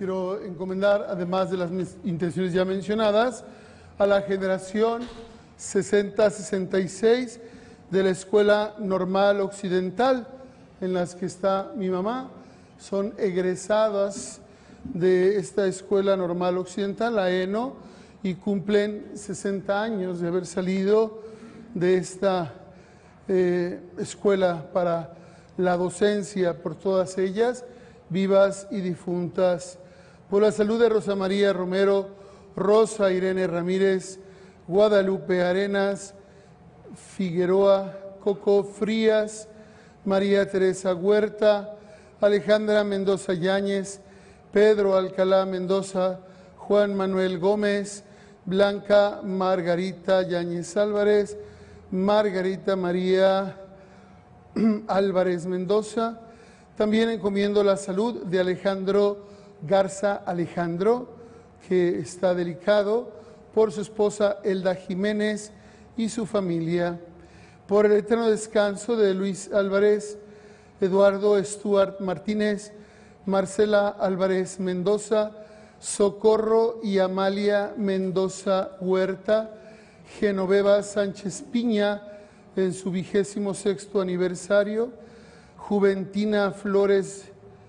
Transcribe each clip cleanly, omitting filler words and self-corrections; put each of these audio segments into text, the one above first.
quiero encomendar, además de las intenciones ya mencionadas, a la generación 60-66 de la Escuela Normal Occidental, en las que está mi mamá. Son egresadas de esta Escuela Normal Occidental, la ENO, y cumplen 60 años de haber salido de esta escuela para la docencia, por todas ellas, vivas y difuntas. Por la salud de Rosa María Romero, Rosa Irene Ramírez, Guadalupe Arenas, Figueroa, Coco Frías, María Teresa Huerta, Alejandra Mendoza Yáñez, Pedro Alcalá Mendoza, Juan Manuel Gómez, Blanca Margarita Yáñez Álvarez, Margarita María Álvarez Mendoza. También encomiendo la salud de Alejandro Garza Alejandro, que está delicado, por su esposa Elda Jiménez y su familia. Por el eterno descanso de Luis Álvarez, Eduardo Stuart Martínez, Marcela Álvarez Mendoza, Socorro y Amalia Mendoza Huerta, Genoveva Sánchez Piña, en su 26º aniversario, Juventina Flores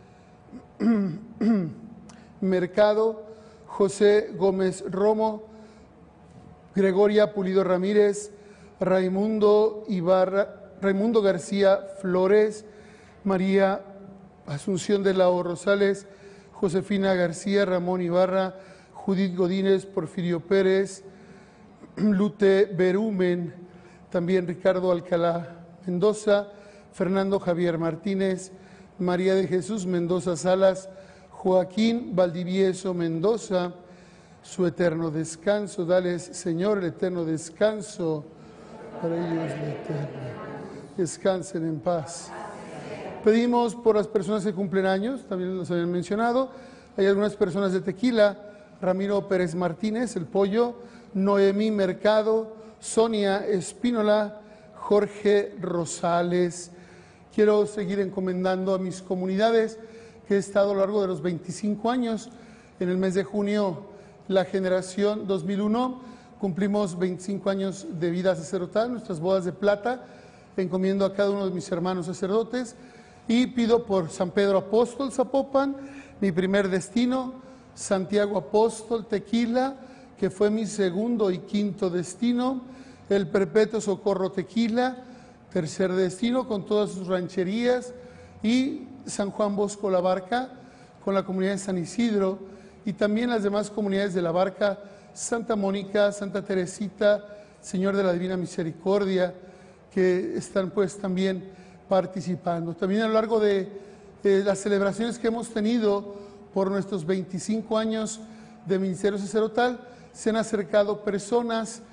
Mercado, José Gómez Romo, Gregoria Pulido Ramírez, Raimundo García Flores, María Asunción de la O Rosales, Josefina García, Ramón Ibarra, Judith Godínez, Porfirio Pérez, Lute Berumen, también Ricardo Alcalá Mendoza, Fernando Javier Martínez, María de Jesús Mendoza Salas, Joaquín Valdivieso Mendoza, su eterno descanso. Dales, Señor, el eterno descanso para ellos, el eterno. Descansen en paz. Pedimos por las personas que cumplen años, también los habían mencionado. Hay algunas personas de Tequila: Ramiro Pérez Martínez, El Pollo, Noemí Mercado, Sonia Espínola, Jorge Rosales. Quiero seguir encomendando a mis comunidades que he estado a lo largo de los 25 años. En el mes de junio, la generación 2001, cumplimos 25 años de vida sacerdotal, nuestras bodas de plata. Encomiendo a cada uno de mis hermanos sacerdotes y pido por San Pedro Apóstol Zapopan, mi primer destino, Santiago Apóstol Tequila, que fue mi segundo y quinto destino, el Perpetuo Socorro Tequila, tercer destino con todas sus rancherías, y San Juan Bosco La Barca con la comunidad de San Isidro, y también las demás comunidades de La Barca, Santa Mónica, Santa Teresita, Señor de la Divina Misericordia, que están pues también participando. También a lo largo de las celebraciones que hemos tenido por nuestros 25 años de ministerio sacerdotal, se han acercado personas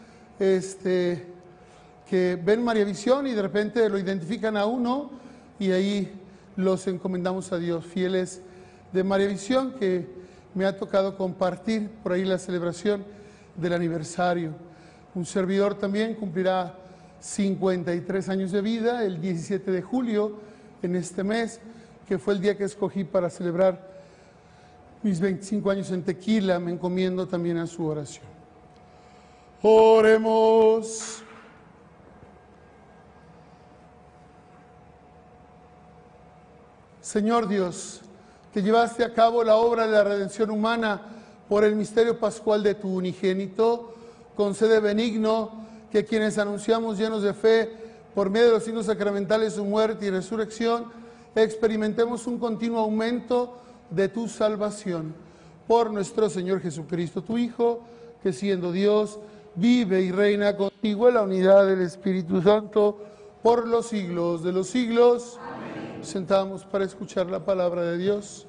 que ven María Visión y de repente lo identifican a uno, y ahí los encomendamos a Dios, fieles de María Visión, que me ha tocado compartir por ahí la celebración del aniversario. Un servidor también cumplirá 53 años de vida el 17 de julio, en este mes, que fue el día que escogí para celebrar mis 25 años en Tequila. Me encomiendo también a su oración. Oremos. Señor Dios, que llevaste a cabo la obra de la redención humana por el misterio pascual de tu unigénito, concede benigno que quienes anunciamos llenos de fe, por medio de los signos sacramentales, su muerte y resurrección, experimentemos un continuo aumento de tu salvación. Por nuestro Señor Jesucristo, tu Hijo, que siendo Dios, vive y reina contigo en la unidad del Espíritu Santo, por los siglos de los siglos. Amén. Sentamos para escuchar la palabra de Dios.